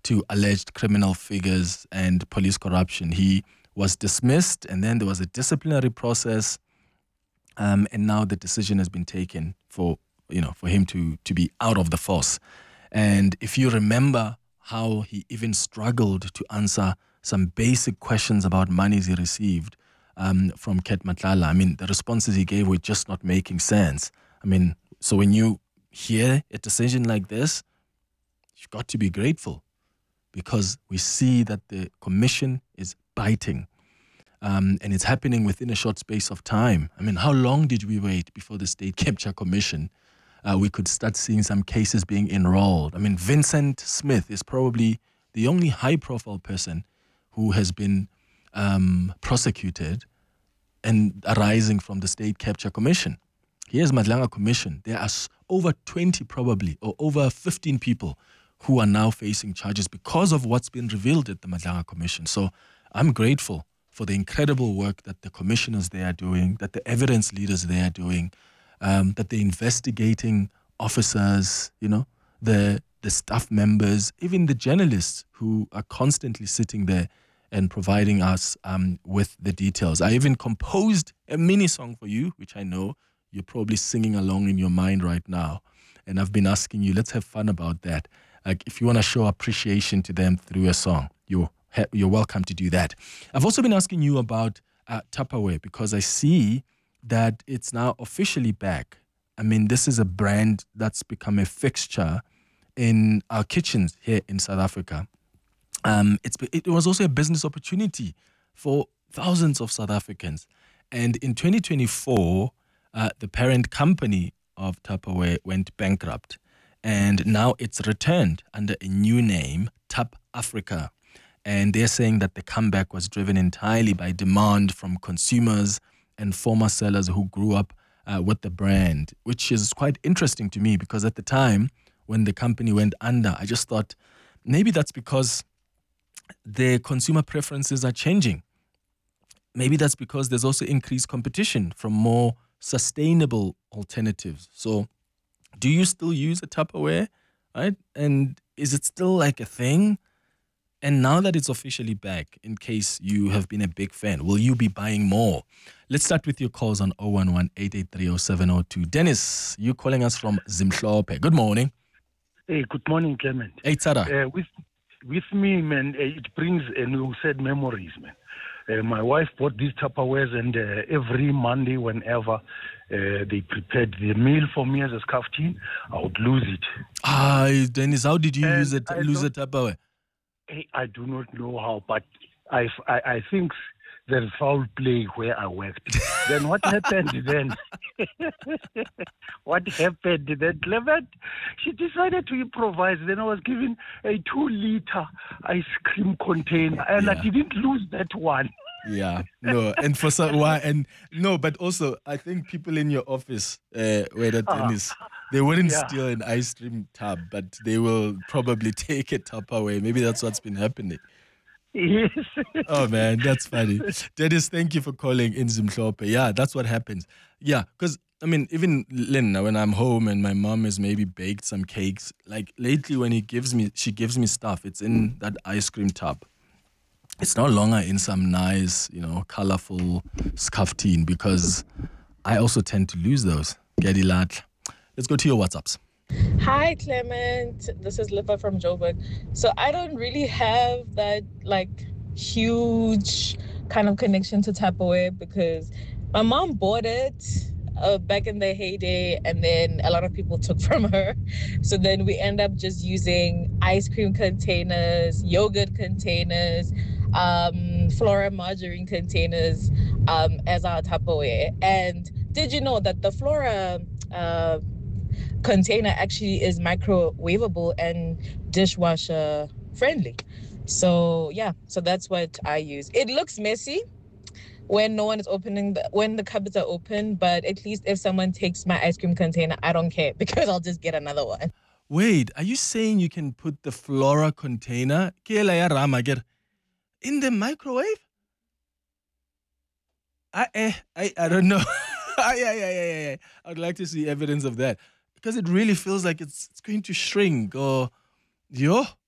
to alleged criminal figures and police corruption. He was dismissed, and then there was a disciplinary process, and now the decision has been taken for him to be out of the force. And if you remember how he even struggled to answer some basic questions about monies he received from Ket Matlala, I mean, the responses he gave were just not making sense. I mean, so when you hear a decision like this, you've got to be grateful, because we see that the commission is biting. And it's happening within a short space of time. I mean, how long did we wait before the State Capture Commission we could start seeing some cases being enrolled? I mean, Vincent Smith is probably the only high-profile person who has been prosecuted and arising from the State Capture Commission. Here's Madlanga Commission. There are over 20 probably, or over 15 people who are now facing charges because of what's been revealed at the Madlanga Commission. So I'm grateful for the incredible work that the commissioners there are doing, that the evidence leaders there are doing, that the investigating officers, the staff members, even the journalists who are constantly sitting there and providing us with the details. I even composed a mini song for you, which I know you're probably singing along in your mind right now. And I've been asking you, let's have fun about that. Like, if you want to show appreciation to them through a song, you're welcome to do that. I've also been asking you about Tupperware, because I see that it's now officially back. I mean, this is a brand that's become a fixture in our kitchens here in South Africa. It was also a business opportunity for thousands of South Africans. And in 2024, the parent company of Tupperware went bankrupt. And now it's returned under a new name, Tup Africa. And they're saying that the comeback was driven entirely by demand from consumers and former sellers who grew up with the brand, which is quite interesting to me, because at the time when the company went under, I just thought maybe that's because their consumer preferences are changing. Maybe that's because there's also increased competition from more sustainable alternatives. So do you still use a Tupperware, right? And is it still like a thing? And now that it's officially back, in case you have been a big fan, will you be buying more? Let's start with your calls on 011-883-0702. Dennis, you're calling us from Zimhlope. Good morning. Hey, good morning, Clement. Hey, Tada. With me, man, it brings sad memories, man. My wife bought these Tupperwares, and every Monday, whenever they prepared the meal for me as a scarf team, I would lose it. Dennis, how did you lose a Tupperware? I do not know how, but I think there's foul play where I worked. Then what happened then? What happened then, Clement? She decided to improvise. Then I was given a 2-liter ice cream container, and I didn't lose that one. Yeah, no, and for some why and no, but also I think people in your office where that Dennis, they wouldn't steal an ice cream tub, but they will probably take a Tupperware. Maybe that's what's been happening. Yes. Oh man, that's funny. Dennis, thank you for calling in Zimhlope. Yeah, that's what happens. Yeah, because I mean, even Lynn, when I'm home and my mom has maybe baked some cakes, like lately when she gives me stuff, it's in that ice cream tub. It's no longer in some nice, colorful scarf tin, because I also tend to lose those. Get it, lad. Let's go to your WhatsApps. Hi, Clement. This is Lipa from Joburg. So I don't really have that huge kind of connection to Tupperware, because my mom bought it back in the heyday, and then a lot of people took from her. So then we end up just using ice cream containers, yogurt containers, Flora margarine containers as our Tupperware. And did you know that the Flora container actually is microwavable and dishwasher friendly? So that's what I use. It looks messy when no one is when the cupboards are open, but at least if someone takes my ice cream container, I don't care, because I'll just get another one. Wait, are you saying you can put the Flora container in the microwave? I don't know. I would like to see evidence of that, because it really feels like it's going to shrink, or